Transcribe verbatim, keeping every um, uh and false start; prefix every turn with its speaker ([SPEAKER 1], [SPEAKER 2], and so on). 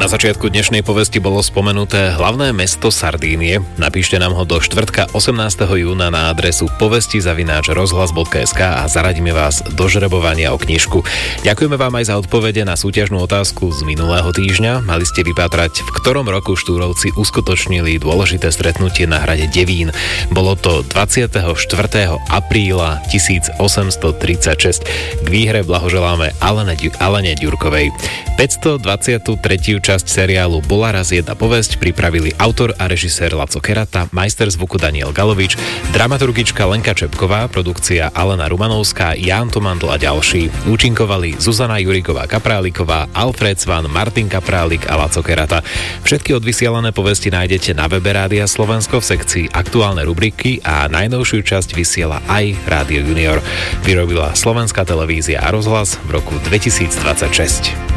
[SPEAKER 1] Na začiatku dnešnej povesti bolo spomenuté hlavné mesto Sardínie. Napíšte nám ho do štvrtka osemnásteho júna na adresu povesti zavináč rozhlas bodka es ká a zaradíme vás do žrebovania o knižku. Ďakujeme vám aj za odpovede na súťažnú otázku z minulého týždňa. Mali ste vypátrať, v ktorom roku Štúrovci uskutočnili dôležité stretnutie na hrade Devín. Bolo to dvadsiateho štvrtého apríla tisícosemstotridsaťšesť. K výhre blahoželáme Alene, Alene Ďurkovej. päťstodvadsiatu tretiu časť seriálu Bola raz jedna povesť pripravili autor a režisér Laco Kerata, majster zvuku Daniel Galovič, dramaturgička Lenka Čepková, produkcia Alena Rumanovská, Ján Tomandl a ďalší. Účinkovali Zuzana Jurigová Kapráliková, Alfred Svan, Martin Kaprálik a Laco Kerata. Všetky odvysielané povesti nájdete na webe Rádia Slovensko v sekcii Aktuálne rubriky a najnovšiu časť vysiela aj Rádio Junior. Vyrobila Slovenská televízia a rozhlas v roku dvetisícdvadsaťšesť.